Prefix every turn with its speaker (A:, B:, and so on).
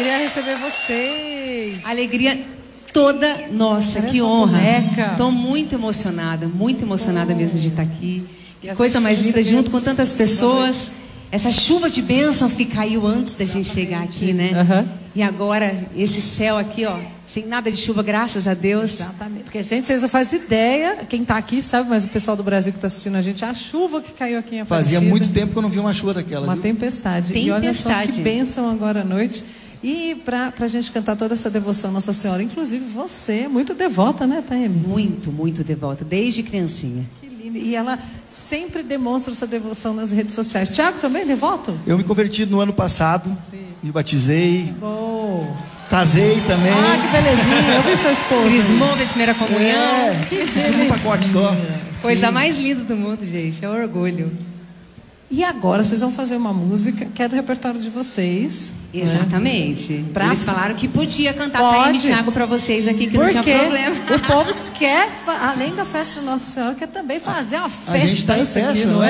A: alegria receber vocês.
B: Alegria toda nossa,
A: Parece
B: que
A: uma
B: honra.
A: boneca.
B: Estou muito emocionada mesmo de estar aqui.
A: E
B: Que coisa mais linda,
A: recebemos-
B: junto com tantas pessoas. Essa chuva de bênçãos que caiu antes da gente chegar aqui, né?
A: Aham.
B: E agora, esse céu aqui, ó, sem nada de chuva, graças a Deus.
A: Exatamente. Porque, gente, vocês não fazem ideia, quem está aqui sabe, mas o pessoal do Brasil que está assistindo a gente, a chuva que caiu aqui em Aparecida.
C: Fazia muito tempo que eu não vi uma chuva daquela.
A: Uma
C: viu?
A: tempestade. E olha só
B: Tempestade.
A: que bênção agora à noite. E para a gente cantar toda essa devoção à Nossa Senhora, inclusive você é muito devota, né, Taeme?
B: Muito, muito devota, desde criancinha.
A: Que linda. E ela sempre demonstra essa devoção nas redes sociais. Tiago também é devoto?
C: Eu me converti no ano passado, me batizei,
A: Oh.
C: casei também.
A: Ah, que belezinha. Eu vi sua esposa.
B: Crismou, fez primeira comunhão.
C: É,
A: Que
C: fiz tudo num pacote só.
B: Coisa mais linda do mundo, gente. É um orgulho.
A: E agora vocês vão fazer uma música que é do repertório de vocês.
B: Exatamente.
A: Pra-
B: Eles falaram que podia cantar
A: Pode.
B: Taeme e Thiago pra vocês aqui, que não
A: Porque
B: tinha problema.
A: o povo quer, além da festa de Nossa Senhora, quer também fazer uma
C: A gente tá em
A: festança aqui,
C: festa,
A: não
C: não
A: é?